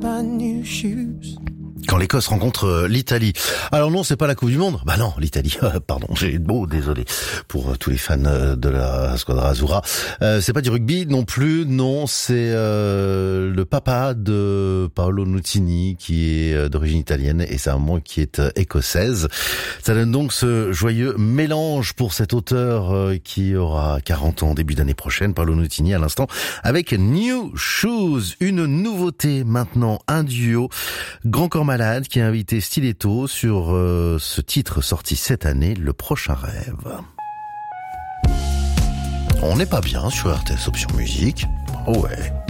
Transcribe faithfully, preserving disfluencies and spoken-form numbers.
my new shoes. Quand l'Écosse rencontre l'Italie. Alors non, c'est pas la Coupe du Monde. Bah non, l'Italie. Pardon, j'ai beau, désolé pour euh, tous les fans de la Squadra Azzurra. Euh, c'est pas du rugby non plus. Non, c'est euh, le papa de Paolo Nutini qui est d'origine italienne et sa maman qui est écossaise. Ça donne donc ce joyeux mélange pour cet auteur euh, qui aura quarante ans début d'année prochaine. Paolo Nutini à l'instant avec New Shoes, une nouveauté maintenant, un duo Grand Corps Malade qui a invité Stiletto sur euh, ce titre sorti cette année, Le Prochain Rêve. On n'est pas bien sur R T S Option Musique. Oh ouais.